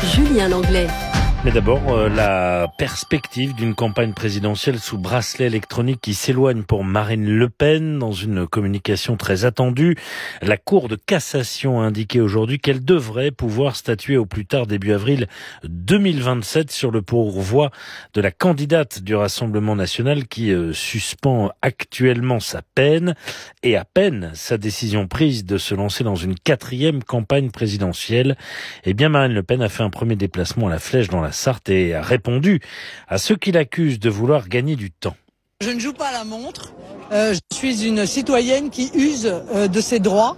Julien Langlais. Mais d'abord, la perspective d'une campagne présidentielle sous bracelet électronique qui s'éloigne pour Marine Le Pen. Dans une communication très attendue, la Cour de cassation a indiqué aujourd'hui qu'elle devrait pouvoir statuer au plus tard début avril 2027 sur le pourvoi de la candidate du Rassemblement national qui suspend actuellement sa peine et à peine sa décision prise de se lancer dans une 4e campagne présidentielle. Eh bien, Marine Le Pen a fait un premier déplacement à la Flèche dans la Sarthe et a répondu à ceux qui l'accusent de vouloir gagner du temps. Je ne joue pas à la montre, je suis une citoyenne qui use de ses droits,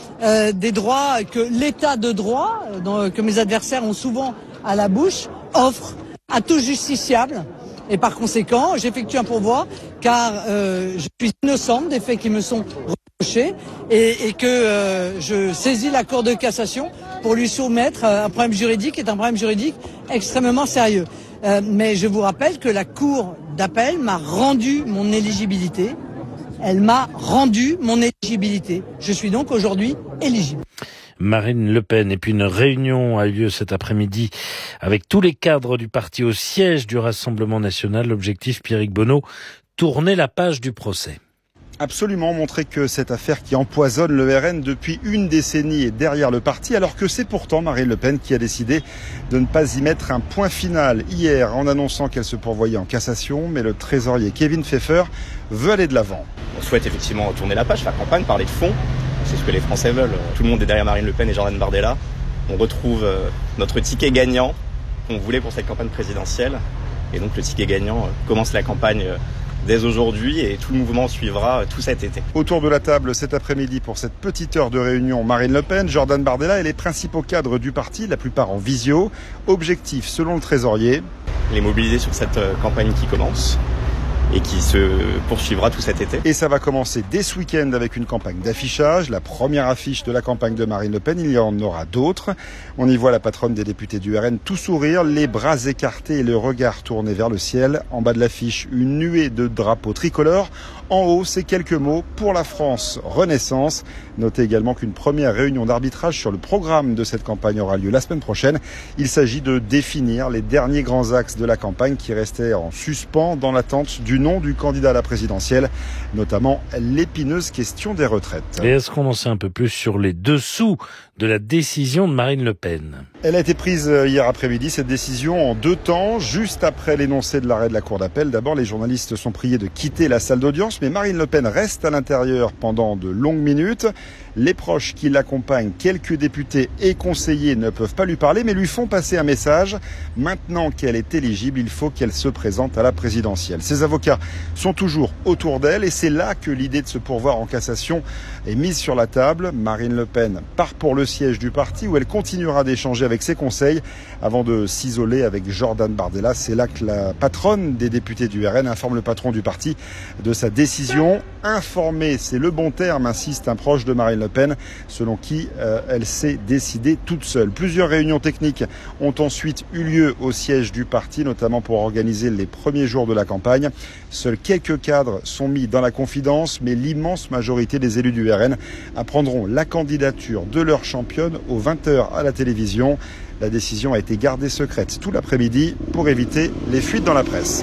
des droits que l'état de droit, que mes adversaires ont souvent à la bouche, offre à tout justiciable. Et par conséquent, j'effectue un pourvoi car je suis innocente des faits qui me sont reprochés et que je saisis la Cour de cassation pour lui soumettre un problème juridique qui est un problème juridique extrêmement sérieux. Mais je vous rappelle que la Cour d'appel m'a rendu mon éligibilité. Elle m'a rendu mon éligibilité. Je suis donc aujourd'hui éligible. Marine Le Pen. Et puis une réunion a eu lieu cet après-midi avec tous les cadres du parti au siège du Rassemblement national. L'objectif, Pierrick Bonneau, tourner la page du procès. Absolument, montrer que cette affaire qui empoisonne le RN depuis une décennie est derrière le parti, alors que c'est pourtant Marine Le Pen qui a décidé de ne pas y mettre un point final hier en annonçant qu'elle se pourvoyait en cassation, mais le trésorier Kevin Pfeffer veut aller de l'avant. On souhaite effectivement tourner la page, faire campagne, parler de fond, c'est ce que les Français veulent. Tout le monde est derrière Marine Le Pen et Jordan Bardella. On retrouve notre ticket gagnant qu'on voulait pour cette campagne présidentielle, et donc le ticket gagnant commence la campagne dès aujourd'hui et tout le mouvement suivra tout cet été. Autour de la table cet après-midi pour cette petite heure de réunion, Marine Le Pen, Jordan Bardella et les principaux cadres du parti, la plupart en visio. Objectif, selon le trésorier, les mobiliser sur cette campagne qui commence et qui se poursuivra tout cet été. Et ça va commencer dès ce week-end avec une campagne d'affichage. La première affiche de la campagne de Marine Le Pen, il y en aura d'autres. On y voit la patronne des députés du RN tout sourire, les bras écartés et le regard tourné vers le ciel. En bas de l'affiche, une nuée de drapeaux tricolores. En haut, ces quelques mots pour la France Renaissance. Notez également qu'une première réunion d'arbitrage sur le programme de cette campagne aura lieu la semaine prochaine. Il s'agit de définir les derniers grands axes de la campagne qui restaient en suspens dans l'attente du nom du candidat à la présidentielle, notamment l'épineuse question des retraites. Et est-ce qu'on en sait un peu plus sur les dessous de la décision de Marine Le Pen ? Elle a été prise hier après-midi, cette décision en 2 temps, juste après l'énoncé de l'arrêt de la Cour d'appel. D'abord, les journalistes sont priés de quitter la salle d'audience, mais Marine Le Pen reste à l'intérieur pendant de longues minutes. Les proches qui l'accompagnent, quelques députés et conseillers ne peuvent pas lui parler, mais lui font passer un message. Maintenant qu'elle est éligible, il faut qu'elle se présente à la présidentielle. Ses avocats sont toujours autour d'elle et c'est là que l'idée de se pourvoir en cassation est mise sur la table. Marine Le Pen part pour le siège du parti où elle continuera d'échanger avec ses conseils avant de s'isoler avec Jordan Bardella. C'est là que la patronne des députés du RN informe le patron du parti de sa décision. Informer, c'est le bon terme, insiste un proche de Marine Le Pen, selon qui elle s'est décidée toute seule. Plusieurs réunions techniques ont ensuite eu lieu au siège du parti, notamment pour organiser les premiers jours de la campagne. Seuls quelques cadres sont mis dans la confidence, mais l'immense majorité des élus du RN apprendront la candidature de leur championne aux 20h à la télévision. La décision a été gardée secrète tout l'après-midi pour éviter les fuites dans la presse.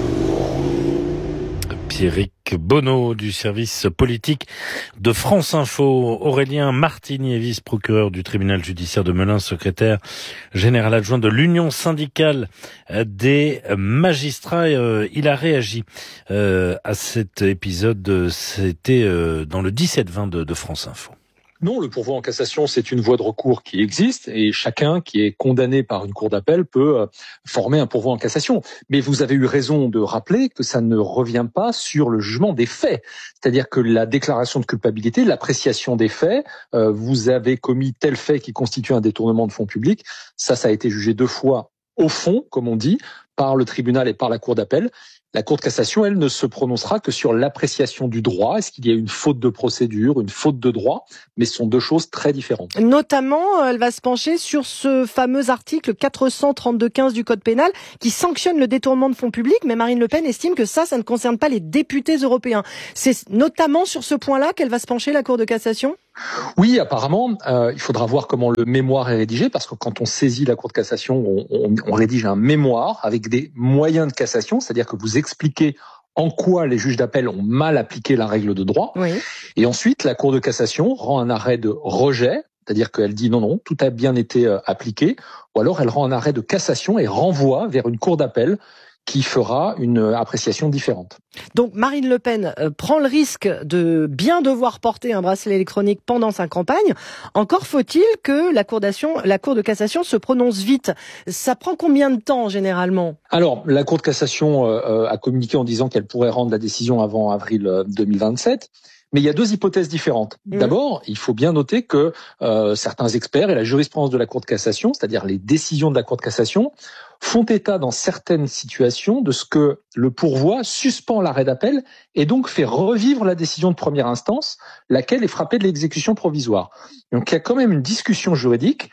Pierrick Bonneau du service politique de France Info. Aurélien Martini, vice-procureur du tribunal judiciaire de Melun, secrétaire général adjoint de l'Union syndicale des magistrats. Il a réagi à cet épisode. C'était dans le 17-20 de France Info. Non, le pourvoi en cassation, c'est une voie de recours qui existe et chacun qui est condamné par une cour d'appel peut former un pourvoi en cassation. Mais vous avez eu raison de rappeler que ça ne revient pas sur le jugement des faits. C'est-à-dire que la déclaration de culpabilité, l'appréciation des faits, vous avez commis tel fait qui constitue un détournement de fonds publics, ça a été jugé 2 fois au fond, comme on dit, par le tribunal et par la cour d'appel. La Cour de cassation, elle, ne se prononcera que sur l'appréciation du droit. Est-ce qu'il y a une faute de procédure, une faute de droit? Mais ce sont 2 choses très différentes. Notamment, elle va se pencher sur ce fameux article 432-15 du Code pénal qui sanctionne le détournement de fonds publics. Mais Marine Le Pen estime que ça ne concerne pas les députés européens. C'est notamment sur ce point-là qu'elle va se pencher, la Cour de cassation? Oui, apparemment, il faudra voir comment le mémoire est rédigé, parce que quand on saisit la Cour de cassation, on rédige un mémoire avec des moyens de cassation, c'est-à-dire que vous expliquez en quoi les juges d'appel ont mal appliqué la règle de droit. Oui. Et ensuite, la Cour de cassation rend un arrêt de rejet, c'est-à-dire qu'elle dit non, tout a bien été appliqué, ou alors elle rend un arrêt de cassation et renvoie vers une cour d'appel qui fera une appréciation différente. Donc Marine Le Pen prend le risque de bien devoir porter un bracelet électronique pendant sa campagne. Encore faut-il que la Cour de cassation se prononce vite. Ça prend combien de temps généralement ? Alors, la Cour de cassation a communiqué en disant qu'elle pourrait rendre la décision avant avril 2027. Mais il y a deux hypothèses différentes. D'abord, il faut bien noter que certains experts et la jurisprudence de la Cour de cassation, c'est-à-dire les décisions de la Cour de cassation, font état dans certaines situations de ce que le pourvoi suspend l'arrêt d'appel et donc fait revivre la décision de première instance, laquelle est frappée de l'exécution provisoire. Donc il y a quand même une discussion juridique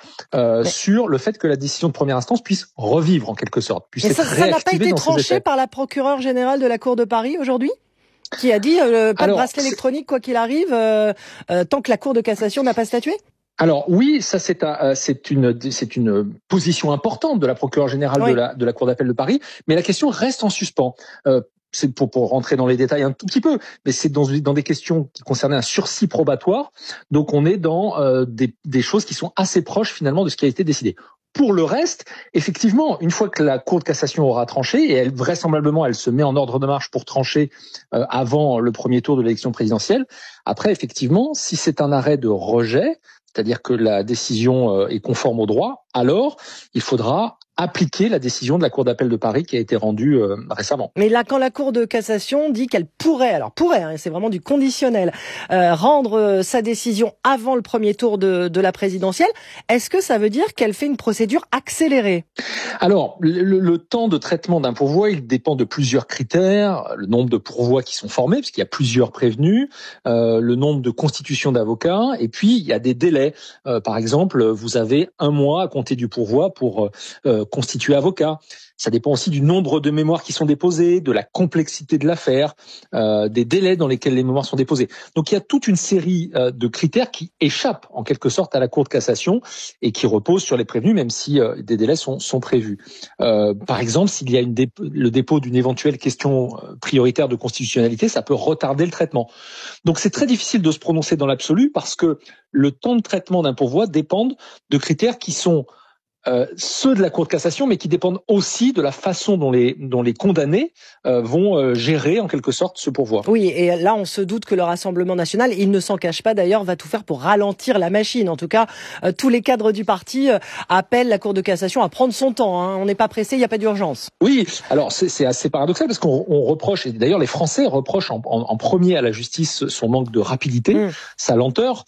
sur le fait que la décision de première instance puisse revivre en quelque sorte. Mais ça n'a pas été tranché par la procureure générale de la Cour de Paris aujourd'hui ? Qui a dit pas de bracelet électronique quoi qu'il arrive tant que la Cour de cassation n'a pas statué ? Alors oui, ça c'est une position importante de la procureure générale de la Cour d'appel de Paris, mais la question reste en suspens. C'est pour rentrer dans les détails un tout petit peu, mais c'est dans des questions qui concernaient un sursis probatoire, donc on est dans des choses qui sont assez proches finalement de ce qui a été décidé. Pour le reste, effectivement, une fois que la Cour de cassation aura tranché, et vraisemblablement elle se met en ordre de marche pour trancher avant le premier tour de l'élection présidentielle, après effectivement, si c'est un arrêt de rejet, c'est-à-dire que la décision est conforme au droit, alors il faudra appliquer la décision de la Cour d'appel de Paris qui a été rendue récemment. Mais là, quand la Cour de cassation dit qu'elle pourrait, c'est vraiment du conditionnel, rendre sa décision avant le premier tour de la présidentielle, est-ce que ça veut dire qu'elle fait une procédure accélérée ? Alors, le temps de traitement d'un pourvoi, il dépend de plusieurs critères, le nombre de pourvois qui sont formés, parce qu'il y a plusieurs prévenus, le nombre de constitutions d'avocats, et puis il y a des délais. Par exemple, vous avez 1 mois à compter du pourvoi pour constituer avocat. Ça dépend aussi du nombre de mémoires qui sont déposées, de la complexité de l'affaire, des délais dans lesquels les mémoires sont déposées. Donc il y a toute une série de critères qui échappent en quelque sorte à la Cour de cassation et qui reposent sur les prévenus, même si des délais sont prévus. Par exemple, s'il y a le dépôt d'une éventuelle question prioritaire de constitutionnalité, ça peut retarder le traitement. Donc c'est très difficile de se prononcer dans l'absolu parce que le temps de traitement d'un pourvoi dépend de critères qui sont ceux de la Cour de cassation, mais qui dépendent aussi de la façon dont les condamnés vont gérer en quelque sorte ce pourvoi. Oui, et là on se doute que le Rassemblement national, il ne s'en cache pas d'ailleurs, va tout faire pour ralentir la machine. En tout cas, tous les cadres du parti appellent la Cour de cassation à prendre son temps. On n'est pas pressé, il n'y a pas d'urgence. Oui, alors c'est assez paradoxal parce qu'on reproche, et d'ailleurs les Français reprochent en premier à la justice son manque de rapidité, sa lenteur.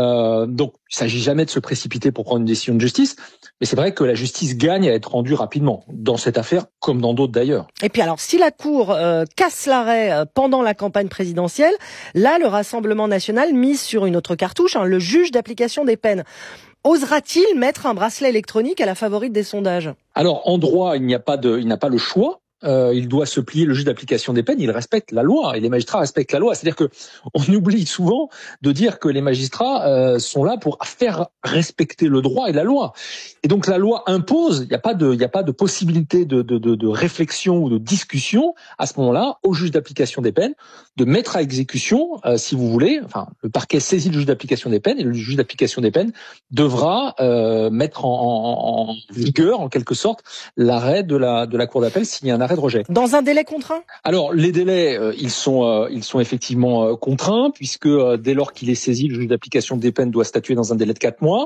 Donc il s'agit jamais de se précipiter pour prendre une décision de justice. Mais c'est vrai que la justice gagne à être rendue rapidement, dans cette affaire comme dans d'autres d'ailleurs. Et puis alors, si la Cour casse l'arrêt pendant la campagne présidentielle, là, le Rassemblement national mise sur une autre cartouche, le juge d'application des peines. Osera-t-il mettre un bracelet électronique à la favorite des sondages ? Alors, en droit, il n'a pas le choix. Il doit se plier, le juge d'application des peines, il respecte la loi et les magistrats respectent la loi. C'est-à-dire que on oublie souvent de dire que les magistrats sont là pour faire respecter le droit et la loi. Et donc la loi impose, il n'y a pas de possibilité de réflexion ou de discussion à ce moment-là au juge d'application des peines de mettre à exécution, si vous voulez, le parquet saisit le juge d'application des peines et le juge d'application des peines devra mettre en vigueur en quelque sorte l'arrêt de la cour d'appel s'il y a un arrêt de rejet. Dans un délai contraint ? Alors les délais, ils sont effectivement contraints puisque dès lors qu'il est saisi, le juge d'application des peines doit statuer dans un délai de 4 mois.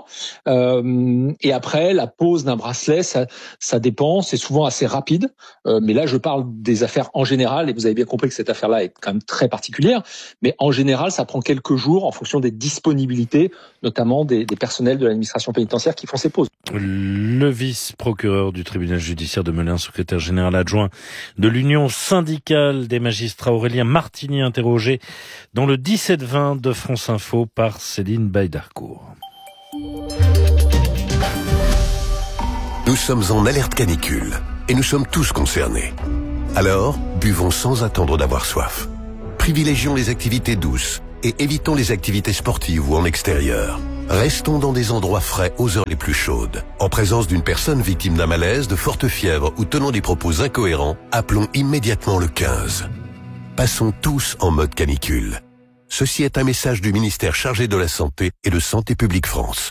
Et après, la pose d'un bracelet, ça dépend, c'est souvent assez rapide. Mais là, je parle des affaires en général, et vous avez bien compris que cette affaire-là est quand même très particulière. Mais en général, ça prend quelques jours en fonction des disponibilités, notamment des personnels de l'administration pénitentiaire qui font ces pauses. Le vice-procureur du tribunal judiciaire de Melun, secrétaire général adjoint de l'Union syndicale des magistrats, Aurélien Martini, interrogé dans le 17-20 de France Info par Céline Baïdarcourt. Nous sommes en alerte canicule et nous sommes tous concernés. Alors, buvons sans attendre d'avoir soif. Privilégions les activités douces, et évitons les activités sportives ou en extérieur. Restons dans des endroits frais aux heures les plus chaudes. En présence d'une personne victime d'un malaise, de forte fièvre ou tenant des propos incohérents, appelons immédiatement le 15. Passons tous en mode canicule. Ceci est un message du ministère chargé de la Santé et de Santé publique France.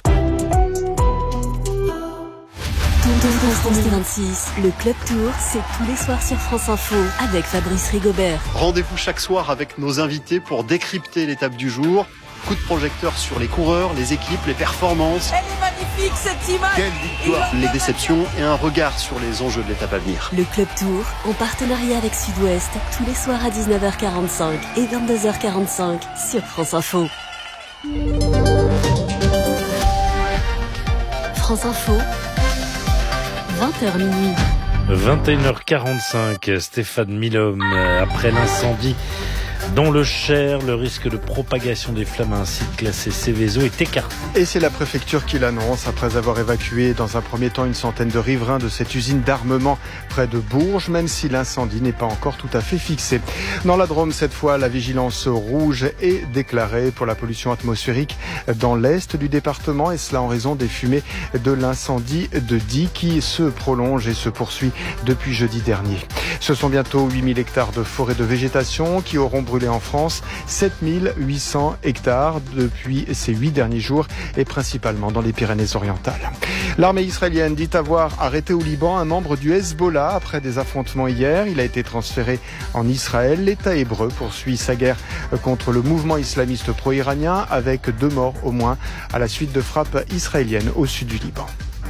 France 26, le Club Tour, c'est tous les soirs sur France Info avec Fabrice Rigobert. Rendez-vous chaque soir avec nos invités pour décrypter l'étape du jour. Coup de projecteur sur les coureurs, les équipes, les performances. Elle est magnifique cette image. Quelle victoire, les déceptions et un regard sur les enjeux de l'étape à venir. Le Club Tour, en partenariat avec Sud-Ouest, tous les soirs à 19h45 et 22h45 sur France Info. France Info, 20h minuit. 21h45, Stéphane Milhomme, après l'incendie dans le Cher, le risque de propagation des flammes à un site classé Céveso est écarté. Et c'est la préfecture qui l'annonce après avoir évacué dans un premier temps une centaine de riverains de cette usine d'armement près de Bourges, même si l'incendie n'est pas encore tout à fait fixé. Dans la Drôme, cette fois, la vigilance rouge est déclarée pour la pollution atmosphérique dans l'est du département, et cela en raison des fumées de l'incendie de Die qui se prolonge et se poursuit depuis jeudi dernier. Ce sont bientôt 8000 hectares de forêt de végétation qui auront brûlé en France, 7800 hectares depuis ces 8 derniers jours et principalement dans les Pyrénées-Orientales. L'armée israélienne dit avoir arrêté au Liban un membre du Hezbollah après des affrontements hier. Il a été transféré en Israël. L'État hébreu poursuit sa guerre contre le mouvement islamiste pro-iranien avec 2 morts au moins à la suite de frappes israéliennes au sud du Liban.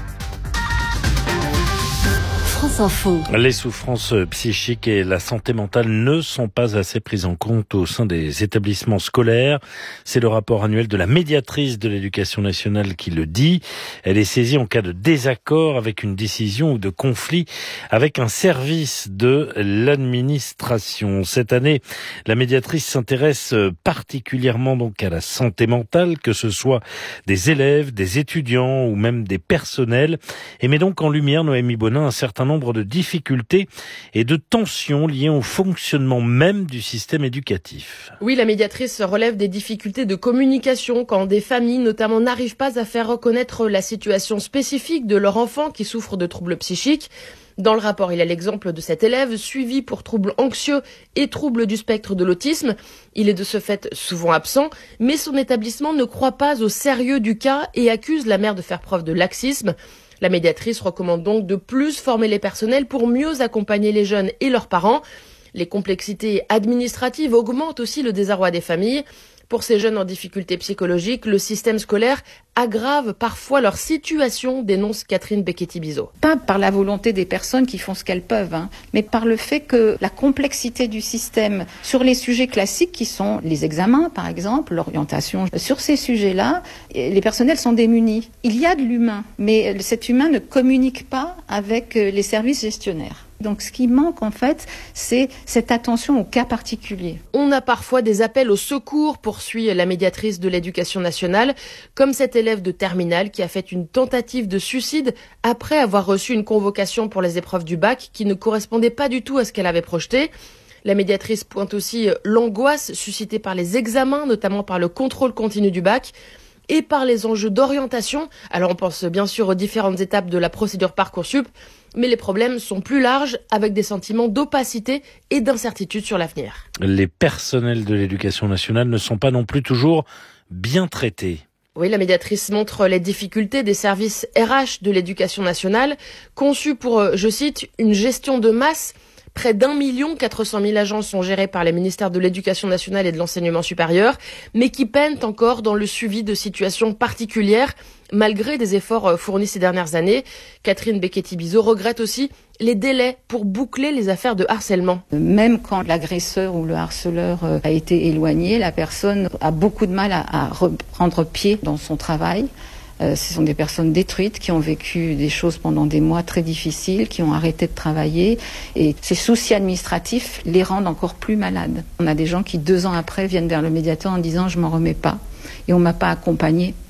France Info. Les souffrances psychiques et la santé mentale ne sont pas assez prises en compte au sein des établissements scolaires. C'est le rapport annuel de la médiatrice de l'éducation nationale qui le dit. Elle est saisie en cas de désaccord avec une décision ou de conflit avec un service de l'administration. Cette année, la médiatrice s'intéresse particulièrement donc à la santé mentale, que ce soit des élèves, des étudiants ou même des personnels, et met donc en lumière, Noémie Bonin, un certain nombre de difficultés et de tensions liées au fonctionnement même du système éducatif. Oui, la médiatrice relève des difficultés de communication quand des familles notamment n'arrivent pas à faire reconnaître la situation spécifique de leur enfant qui souffre de troubles psychiques. Dans le rapport, il y a l'exemple de cet élève suivi pour troubles anxieux et troubles du spectre de l'autisme. Il est de ce fait souvent absent, mais son établissement ne croit pas au sérieux du cas et accuse la mère de faire preuve de laxisme. La médiatrice recommande donc de plus former les personnels pour mieux accompagner les jeunes et leurs parents. Les complexités administratives augmentent aussi le désarroi des familles. Pour ces jeunes en difficulté psychologique, le système scolaire aggrave parfois leur situation, dénonce Catherine Becchetti-Bizot. Pas par la volonté des personnes qui font ce qu'elles peuvent, mais par le fait que la complexité du système sur les sujets classiques qui sont les examens, par exemple, l'orientation, sur ces sujets-là, les personnels sont démunis. Il y a de l'humain, mais cet humain ne communique pas avec les services gestionnaires. Donc ce qui manque en fait, c'est cette attention au cas particulier. On a parfois des appels au secours, poursuit la médiatrice de l'éducation nationale, comme cet élève de terminale qui a fait une tentative de suicide après avoir reçu une convocation pour les épreuves du bac qui ne correspondait pas du tout à ce qu'elle avait projeté. La médiatrice pointe aussi l'angoisse suscitée par les examens, notamment par le contrôle continu du bac, et par les enjeux d'orientation. Alors on pense bien sûr aux différentes étapes de la procédure Parcoursup, mais les problèmes sont plus larges, avec des sentiments d'opacité et d'incertitude sur l'avenir. Les personnels de l'éducation nationale ne sont pas non plus toujours bien traités. Oui, la médiatrice montre les difficultés des services RH de l'éducation nationale, conçus pour, je cite, une gestion de masse. Près d'1 400 000 agents sont gérés par les ministères de l'Éducation nationale et de l'Enseignement supérieur, mais qui peinent encore dans le suivi de situations particulières, malgré des efforts fournis ces dernières années. Catherine Becchetti-Bizot regrette aussi les délais pour boucler les affaires de harcèlement. Même quand l'agresseur ou le harceleur a été éloigné, la personne a beaucoup de mal à reprendre pied dans son travail. Ce sont des personnes détruites qui ont vécu des choses pendant des mois très difficiles, qui ont arrêté de travailler, et ces soucis administratifs les rendent encore plus malades. On a des gens qui 2 ans après viennent vers le médiateur en disant « je m'en remets pas » et on m'a pas accompagné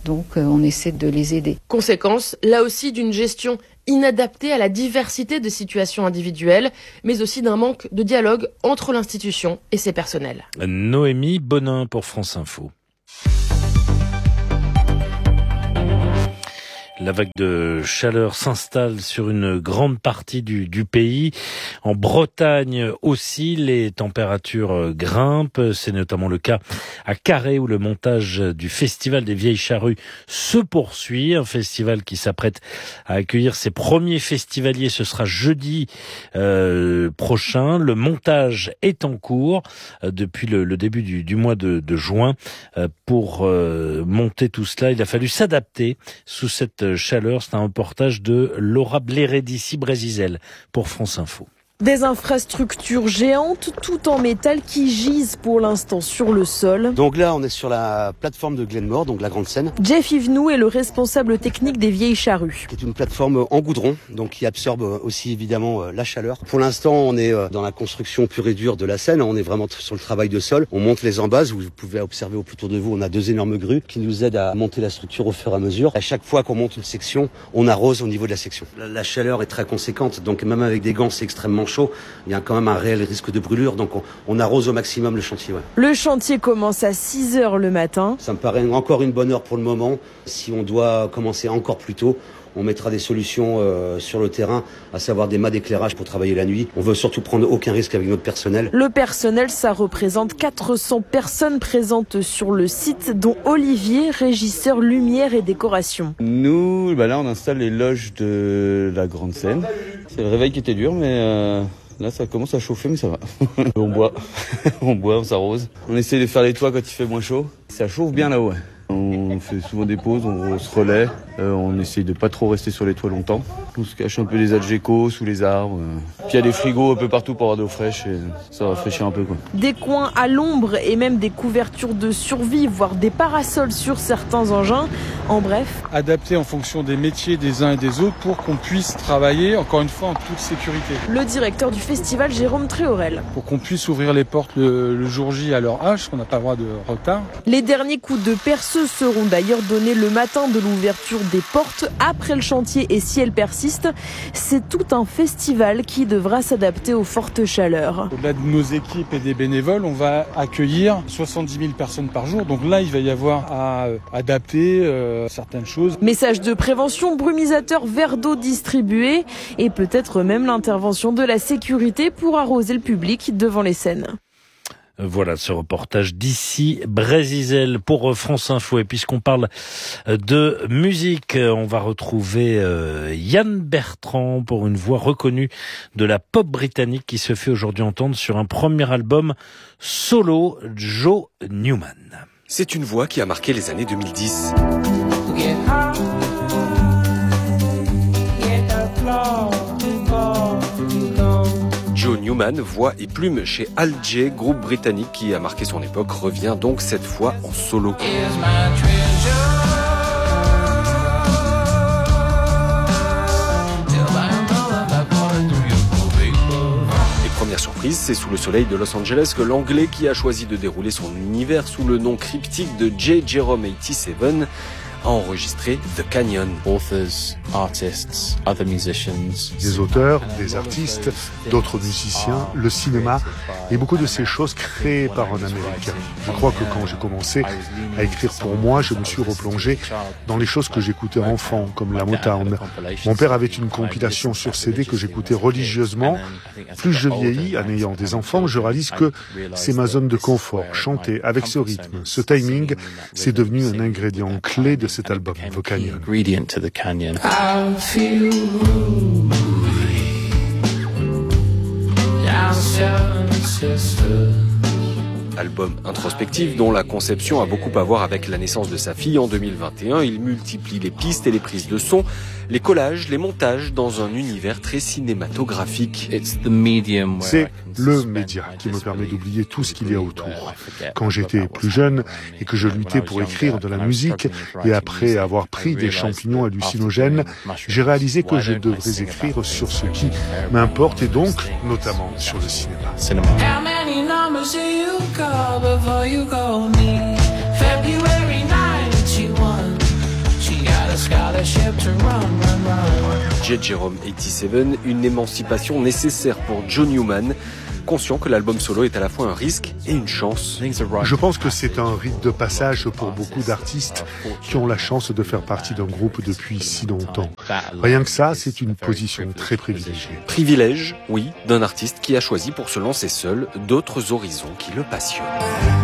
Donc on essaie de les aider. Conséquence, là aussi, d'une gestion inadaptée à la diversité des situations individuelles, mais aussi d'un manque de dialogue entre l'institution et ses personnels. Noémie Bonin pour France Info. La vague de chaleur s'installe sur une grande partie du pays. En Bretagne aussi, les températures grimpent. C'est notamment le cas à Carhaix où le montage du Festival des Vieilles Charrues se poursuit. Un festival qui s'apprête à accueillir ses premiers festivaliers. Ce sera jeudi prochain. Le montage est en cours depuis le début du mois de juin. Pour monter tout cela, il a fallu s'adapter sous cette chaleur. C'est un reportage de Laura Blérédissi-Brézizel pour France Info. Des infrastructures géantes, tout en métal, qui gisent pour l'instant sur le sol. Donc là, on est sur la plateforme de Glenmore, donc la grande scène. Jeff Yvenou est le responsable technique des Vieilles Charrues. C'est une plateforme en goudron, donc qui absorbe aussi évidemment la chaleur. Pour l'instant, on est dans la construction pure et dure de la scène. On est vraiment sur le travail de sol. On monte les embases. Vous pouvez observer autour de vous, on a 2 énormes grues qui nous aident à monter la structure au fur et à mesure. À chaque fois qu'on monte une section, on arrose au niveau de la section. La chaleur est très conséquente, donc même avec des gants, c'est extrêmement chaud. Il y a quand même un réel risque de brûlure, donc on arrose au maximum le chantier. Ouais. Le chantier commence à 6h le matin. Ça me paraît encore une bonne heure pour le moment. Si on doit commencer encore plus tôt, on mettra des solutions sur le terrain, à savoir des mâts d'éclairage pour travailler la nuit. On veut surtout prendre aucun risque avec notre personnel. Le personnel, ça représente 400 personnes présentes sur le site, dont Olivier, régisseur lumière et décoration. Nous, là, on installe les loges de la grande scène. C'est le réveil qui était dur, mais là, ça commence à chauffer, mais ça va. On boit, on s'arrose. On essaie de faire les toits quand il fait moins chaud. Ça chauffe bien là-haut. Ouais. On fait souvent des pauses, on se relaie, on essaye de pas trop rester sur les toits longtemps. On se cache un peu les algécos sous les arbres. Puis il y a des frigos un peu partout pour avoir de l'eau fraîche et ça rafraîchit un peu quoi. Des coins à l'ombre et même des couvertures de survie, voire des parasols sur certains engins. En bref, adapté en fonction des métiers des uns et des autres pour qu'on puisse travailler, encore une fois, en toute sécurité. Le directeur du festival, Jérôme Tréorel. Pour qu'on puisse ouvrir les portes le jour J à leur H, qu'on n'a pas le droit de retard. Les derniers coups de perceuse seront d'ailleurs donnés le matin de l'ouverture des portes après le chantier, et si elle persiste, c'est tout un festival qui devra s'adapter aux fortes chaleurs. Au-delà de nos équipes et des bénévoles, on va accueillir 70 000 personnes par jour. Donc là, il va y avoir à adapter certaines choses. Message de prévention, brumisateur, verre d'eau distribué et peut-être même l'intervention de la sécurité pour arroser le public devant les scènes. Voilà ce reportage d'ici Brézizel pour France Info. Et puisqu'on parle de musique, on va retrouver Yann Bertrand pour une voix reconnue de la pop britannique qui se fait aujourd'hui entendre sur un premier album solo, Joe Newman. C'est une voix qui a marqué les années 2010. Joe Newman, voix et plume chez Al J, groupe britannique qui a marqué son époque, revient donc cette fois en solo. Première surprise, c'est sous le soleil de Los Angeles que l'Anglais, qui a choisi de dérouler son univers sous le nom cryptique de J. Jerome 87, a enregistré The Canyon. Authors, artists, other musicians. Des auteurs, des artistes, d'autres musiciens, le cinéma et beaucoup de ces choses créées par un Américain. Je crois que quand j'ai commencé à écrire pour moi, je me suis replongé dans les choses que j'écoutais enfant, comme la Motown. Mon père avait une compilation sur CD que j'écoutais religieusement. Plus je vieillis, en ayant des enfants, je réalise que c'est ma zone de confort. Chanter avec ce rythme, ce timing, c'est devenu un ingrédient clé de cet album, The Canyon. Album introspectif dont la conception a beaucoup à voir avec la naissance de sa fille en 2021. Il multiplie les pistes et les prises de son, les collages, les montages dans un univers très cinématographique. C'est le média qui me permet d'oublier tout ce qu'il y a autour. Quand j'étais plus jeune et que je luttais pour écrire de la musique, et après avoir pris des champignons hallucinogènes, j'ai réalisé que je devrais écrire sur ce qui m'importe et donc, notamment, sur le cinéma. Jet Jerome 87, une émancipation nécessaire pour John Newman, conscient que l'album solo est à la fois un risque et une chance. Je pense que c'est un rite de passage pour beaucoup d'artistes qui ont la chance de faire partie d'un groupe depuis si longtemps. Rien que ça, c'est une position très privilégiée. Privilège, oui, d'un artiste qui a choisi pour se lancer seul d'autres horizons qui le passionnent.